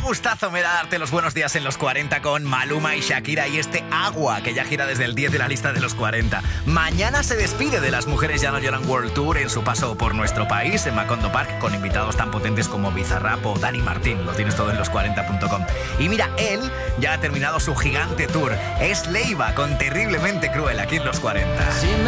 gustazo me da darte los buenos días en los 40 con Maluma y Shakira y este Agua, que ya gira desde el 10 de la lista de los 40. Mañana se despide de Las Mujeres Ya No Lloran World Tour en su paso por nuestro país, en Macondo Park, con invitados tan potentes como Bizarrap o Dani Martín. Lo tienes todo en los40.com. Y mira, él ya ha terminado su gigante tour. Es Leiva con Terriblemente Cruel aquí en los 40.